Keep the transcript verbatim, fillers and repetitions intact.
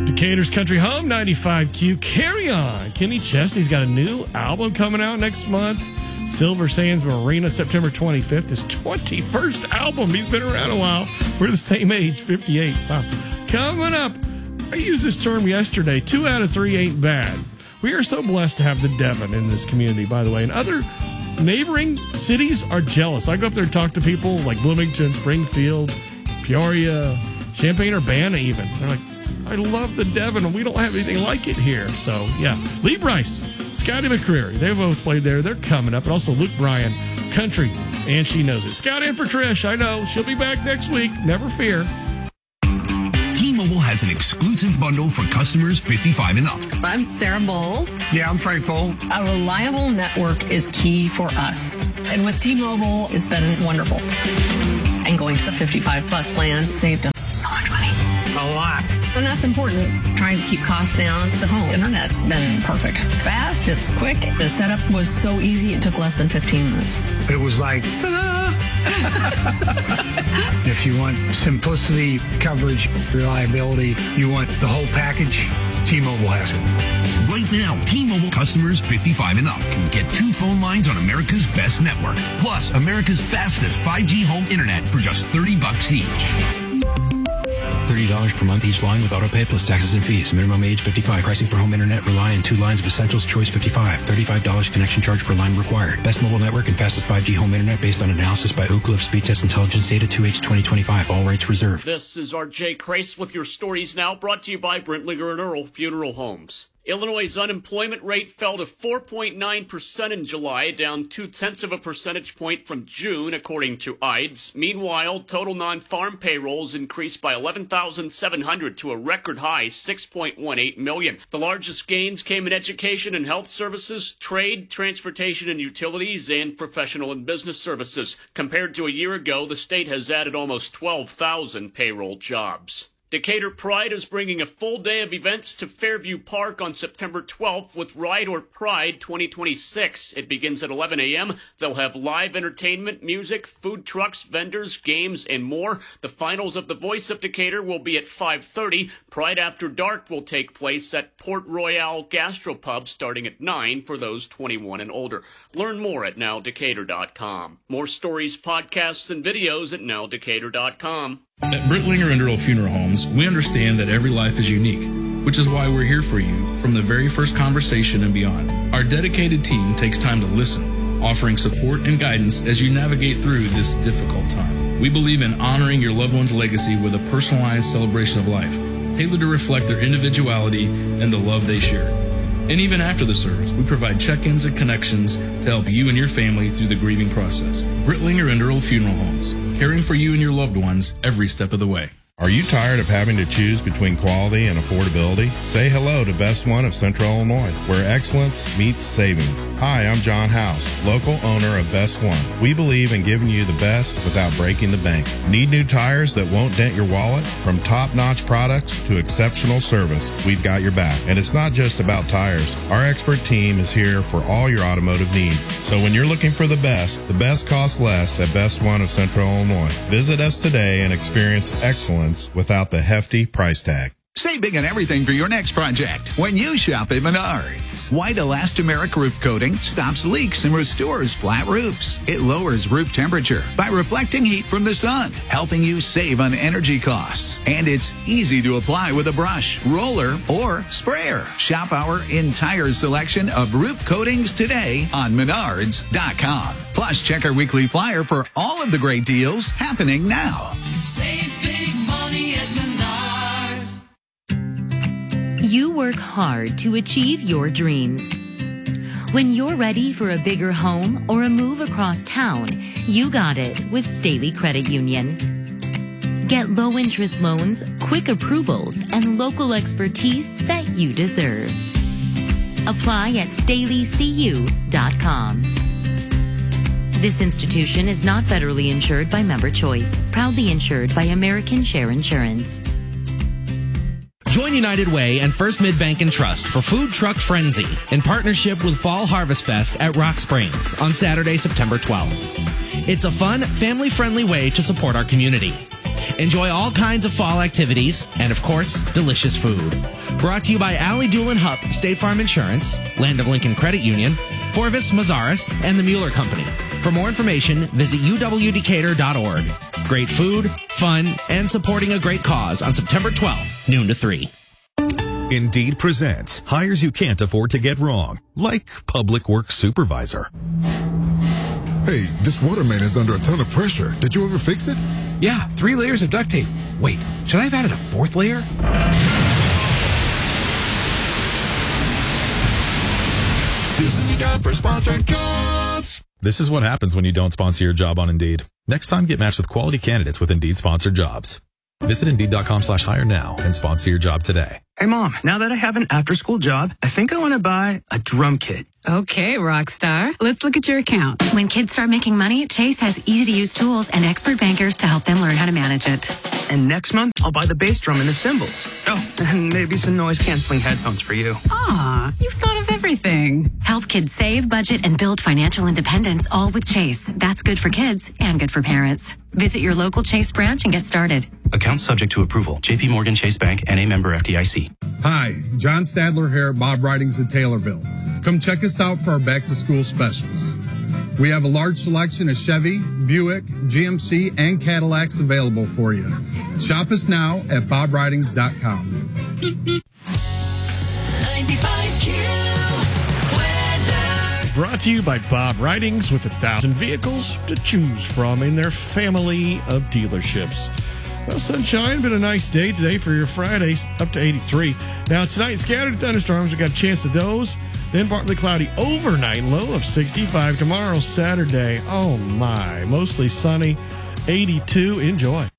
Decatur's Country Home, ninety-five Q. Carry On. Kenny Chesney's got a new album coming out next month. Silver Sands Marina, September twenty-fifth. His twenty-first album. He's been around a while. We're the same age, fifty-eight. Wow. Coming up, I used this term yesterday. Two out of three ain't bad. We are so blessed to have the Devon in this community, by the way. And other neighboring cities are jealous. I go up there and talk to people like Bloomington, Springfield, Peoria, Champaign-Urbana even. They're like, I love the Devon, and we don't have anything like it here. So, yeah. Lee Brice, Scotty McCreary, they both played there. They're coming up. And also Luke Bryan, country, and she knows it. Scott in for Trish. I know. She'll be back next week. Never fear. T-Mobile has an exclusive bundle for customers fifty-five and up. I'm Sarah Bowl. Yeah, I'm Frank Bowl. A reliable network is key for us. And with T-Mobile, it's been wonderful. And going to the fifty-five plus plan saved us so much money. A lot. And that's important. Trying to keep costs down. The home internet's been perfect. It's fast. It's quick. The setup was so easy. It took less than fifteen minutes. It was like, ta-da! If you want simplicity, coverage, reliability, you want the whole package, T-Mobile has it. Right now, T-Mobile customers fifty-five and up can get two phone lines on America's best network, plus America's fastest five G home internet for just thirty bucks each. thirty dollars per month each line with autopay plus taxes and fees. Minimum age fifty-five. Pricing for home internet rely on two lines of Essentials Choice fifty-five. thirty-five dollars connection charge per line required. Best mobile network and fastest five G home internet based on analysis by Oak Cliff Speed Test Intelligence Data two H twenty twenty-five. All rights reserved. This is R J Crace with your stories now, brought to you by Brentlinger and Earl Funeral Homes. Illinois' unemployment rate fell to four point nine percent in July, down two-tenths of a percentage point from June, according to I D S. Meanwhile, total non-farm payrolls increased by eleven thousand seven hundred to a record high six point one eight million. The largest gains came in education and health services, trade, transportation and utilities, and professional and business services. Compared to a year ago, the state has added almost twelve thousand payroll jobs. Decatur Pride is bringing a full day of events to Fairview Park on September twelfth with Ride or Pride twenty twenty-six. It begins at eleven a.m. They'll have live entertainment, music, food trucks, vendors, games, and more. The finals of The Voice of Decatur will be at five thirty. Pride After Dark will take place at Port Royale Gastropub starting at nine for those twenty-one and older. Learn more at now decatur dot com. More stories, podcasts, and videos at now decatur dot com. At Brentlinger and Earl Funeral Homes, we understand that every life is unique, which is why we're here for you from the very first conversation and beyond. Our dedicated team takes time to listen, offering support and guidance as you navigate through this difficult time. We believe in honoring your loved one's legacy with a personalized celebration of life, tailored to reflect their individuality and the love they share. And even after the service, we provide check-ins and connections to help you and your family through the grieving process. Brentlinger and Earl Funeral Homes, caring for you and your loved ones every step of the way. Are you tired of having to choose between quality and affordability? Say hello to Best One of Central Illinois, where excellence meets savings. Hi, I'm John House, local owner of Best One. We believe in giving you the best without breaking the bank. Need new tires that won't dent your wallet? From top-notch products to exceptional service, we've got your back. And it's not just about tires. Our expert team is here for all your automotive needs. So when you're looking for the best, the best costs less at Best One of Central Illinois. Visit us today and experience excellence without the hefty price tag. Save big on everything for your next project when you shop at Menards. White elastomeric roof coating stops leaks and restores flat roofs. It lowers roof temperature by reflecting heat from the sun, helping you save on energy costs. And it's easy to apply with a brush, roller, or sprayer. Shop our entire selection of roof coatings today on menards dot com. Plus, check our weekly flyer for all of the great deals happening now. Save big money at Menards. You work hard to achieve your dreams. When you're ready for a bigger home or a move across town, you got it with Staley Credit Union. Get low-interest loans, quick approvals, and local expertise that you deserve. Apply at staley c u dot com. This institution is not federally insured by Member Choice, proudly insured by American Share Insurance. Join United Way and First Mid-Bank and Trust for Food Truck Frenzy in partnership with Fall Harvest Fest at Rock Springs on Saturday, September twelfth. It's a fun, family-friendly way to support our community. Enjoy all kinds of fall activities and, of course, delicious food. Brought to you by Allie Doolin Hupp, State Farm Insurance, Land of Lincoln Credit Union, Forvis Mazaris, and the Mueller Company. For more information, visit u w decatur dot org. Great food, fun, and supporting a great cause on September twelfth, noon to three. Indeed presents hires you can't afford to get wrong, like public works supervisor. Hey, this water main is under a ton of pressure. Did you ever fix it? Yeah, three layers of duct tape. Wait, should I have added a fourth layer? This is the job for sponsored jobs. This is what happens when you don't sponsor your job on Indeed. Next time, get matched with quality candidates with Indeed sponsored jobs. Visit Indeed.com slash hire now and sponsor your job today. Hey, Mom, now that I have an after-school job, I think I want to buy a drum kit. Okay, rock star. Let's look at your account. When kids start making money, Chase has easy-to-use tools and expert bankers to help them learn how to manage it. And next month, I'll buy the bass drum and the cymbals. Oh, and maybe some noise-canceling headphones for you. Aw, you've thought of everything. Help kids save, budget, and build financial independence, all with Chase. That's good for kids and good for parents. Visit your local Chase branch and get started. Account subject to approval. J P Morgan Chase Bank, N A member F D I C. Hi, John Stadler here at Bob Writings in Taylorville. Come check us out for our back-to-school specials. We have a large selection of Chevy, Buick, G M C, and Cadillacs available for you. Shop us now at bob writings dot com. ninety-five Q weather. Brought to you by Bob Writings with a thousand vehicles to choose from in their family of dealerships. Well, sunshine, been a nice day today for your Friday, up to eighty-three. Now, tonight, scattered thunderstorms, we got a chance of those. Then partly cloudy overnight, low of sixty-five. Tomorrow, Saturday, oh my, mostly sunny, eighty-two. Enjoy.